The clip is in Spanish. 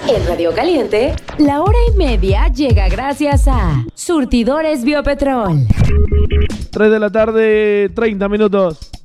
En Radio Caliente, la hora y media llega gracias a Surtidores Biopetrol. 3 de la tarde, 30 minutos.